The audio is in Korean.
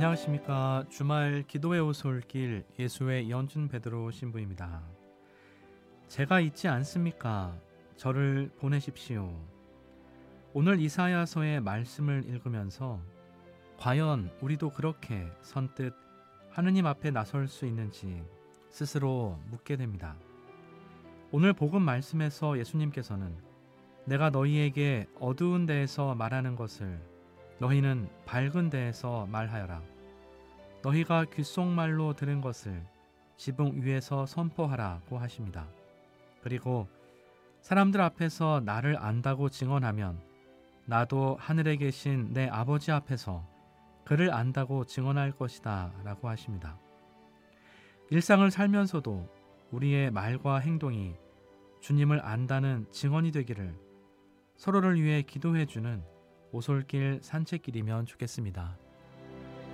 안녕하십니까. 주말 기도회 오솔길 예수의 연준 베드로 신부입니다. 제가 있지 않습니까? 저를 보내십시오. 오늘 이사야서의 말씀을 읽으면서 과연 우리도 그렇게 선뜻 하느님 앞에 나설 수 있는지 스스로 묻게 됩니다. 오늘 복음 말씀에서 예수님께서는 내가 너희에게 어두운 데에서 말하는 것을 너희는 밝은 데에서 말하여라. 너희가 귓속말로 들은 것을 지붕 위에서 선포하라고 하십니다. 그리고 사람들 앞에서 나를 안다고 증언하면 나도 하늘에 계신 내 아버지 앞에서 그를 안다고 증언할 것이다 라고 하십니다. 일상을 살면서도 우리의 말과 행동이 주님을 안다는 증언이 되기를 서로를 위해 기도해주는 오솔길 산책길이면 좋겠습니다.